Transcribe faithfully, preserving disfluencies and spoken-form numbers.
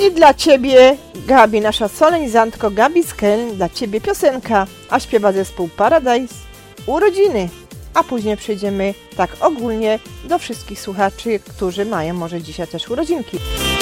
I dla Ciebie, Gabi, nasza solenizantko Gabi z Keln, dla Ciebie piosenka, a śpiewa zespół Paradise, urodziny. A później przejdziemy tak ogólnie do wszystkich słuchaczy, którzy mają może dzisiaj też urodzinki.